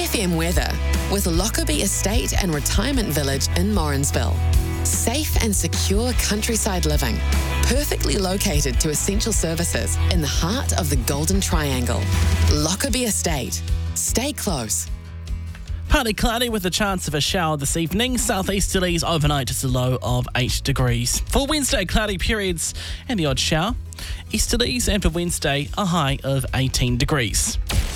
FM weather with Lockerbie Estate and Retirement Village in Morrinsville. Safe and secure countryside living, perfectly located to essential services in the heart of the Golden Triangle. Lockerbie Estate. Stay close. Partly cloudy with a chance of a shower this evening. Southeasterlies overnight just a low of 8 degrees. For Wednesday, cloudy periods and the odd shower. Easterlies, and for Wednesday, a high of 18 degrees.